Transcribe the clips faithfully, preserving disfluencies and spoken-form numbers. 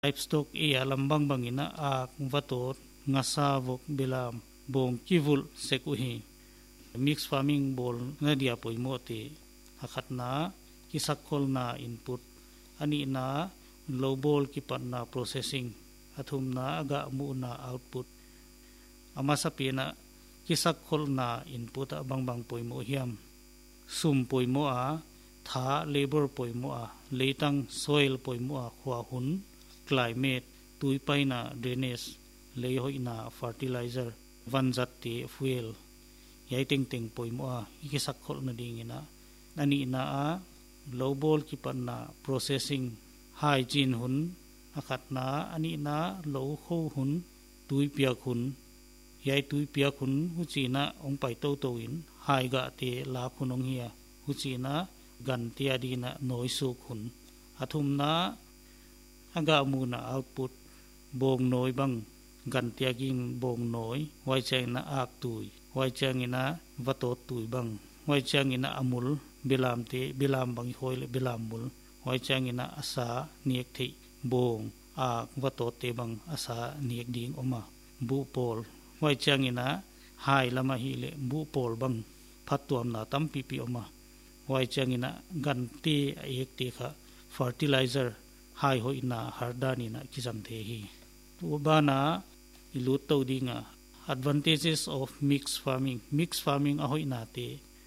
livestock e alambang bangina ak vatot ngasa vok bilam bong kivul sekuhi mix farming bol na dia poimo te akhat na kisakol na input ani na low ball kipat na processing athum na aga mu na output ama sapina kisakol na input abang bang poimo hiam sum poimo a tha labor poimo a leitang soil poimo a khwa hun climate tui paina drainage lei hoina fertilizer vanjat te fuel yai ting ting poimo a ikisakol na dingina ani na a low ball kipat na processing hygiene hun akhat na ani na low kho hun tui pia hun yai tui pia hun hu china ong pai to to in hai ga te la khunong hia hu china gan te adina noi su hun athum na aga mu na output bong noi bang gan te ging bong noi wai chang na ak tui wai chang ina vatot tui bang wai chang ina amul bilam te bilam bang hoi le bilam mul wai chang ina asa niek thei bong ak vatot te bang asa niek ding oma bu pol wai chang ina hai lama hi le bu pol bang phattuam na tam pi pi oma wai chang ina gan te ek te kha fertilizer hai hoi na hardani na kizam the hi tu bana ilu to dinga advantages of mixed farming mixed farming a hoi na te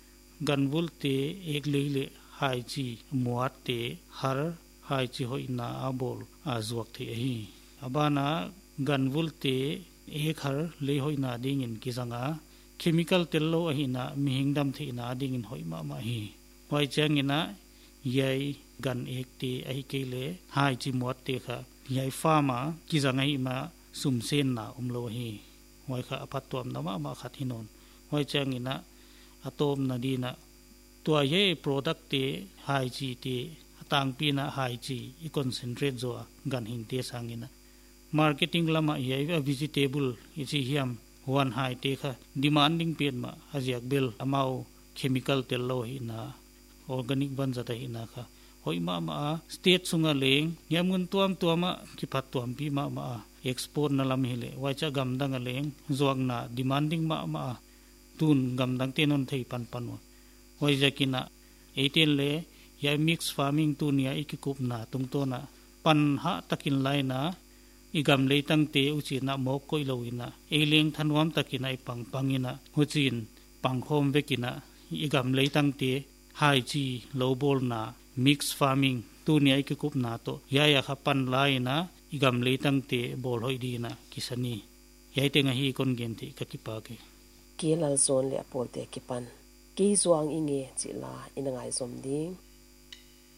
ganvul te ek leile hai chi muat te har hai chi hoi na abol azuak the hi abana ganvul te ek har le hoi na ding in kizanga chemical tello hi na mihingdam the na ding in hoi ma ma hi wai chang ina yai gan ek te ai kele hai chi muat te kha yai farma kizanga hi ma sum sen na umlo hi wai kha apatom na ma ma khat hinon wai chang ina atom na dina tua ye product te hai chi te atang pi na hai chi i concentrate zo gan hin te sangina marketing lama ye vegetable ichi hiam one hai te kha demanding pen ma ajiak bel amao chemical tello hi na organic ban jata hi na kha hoi ma ma state sunga leng yamun tuam tuama ki phat tuam pi ma ma export na lam hele wai cha gam dang leng zong na demanding ma ma tun gam dang tenon thei pan pan wai jakina eighteen le ya mix farming tun ya ikikup na tung to na pan ha takin lai na igam leitang te uchi na mok koi loina eleng thanwam takina ipang pangina huchin pangkhom vekina igam leitang te hai chi low ball na mix farming tun ya ikikup na to ya ya kha pan lai na igam leitang te bol hoi di na kisani yai te nga hi kon gen ti ka kipa ke kilal zon le apol te kipan ki zuang inge chila inangai zom ding